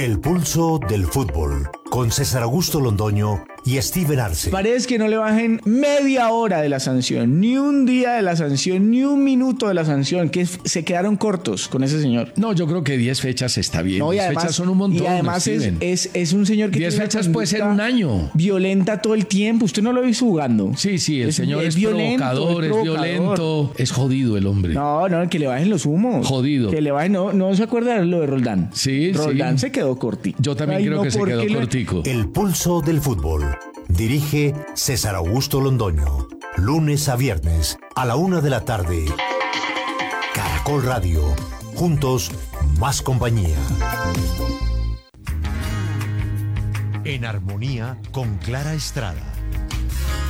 El pulso del fútbol, con César Augusto Londoño y Steven Arce. Parece que no le bajen media hora de la sanción, ni un día de la sanción, ni un minuto de la sanción, que se quedaron cortos con ese señor. No, yo creo que 10 fechas está bien. No, 10 fechas son un montón. Y además es un señor que 10 tiene fechas puede ser un año. Violenta todo el tiempo. Usted no lo ha visto jugando. Sí, el señor es provocador, es violento. Es jodido el hombre. No, que le bajen los humos. Jodido. Que le bajen, no se acuerda de lo de Roldán. Sí, Roldán se quedó cortico. Yo también creo que se quedó cortico. El pulso del fútbol. Dirige César Augusto Londoño. Lunes a viernes a la 1 de la tarde. Caracol Radio. Juntos, más compañía. En armonía con Clara Estrada.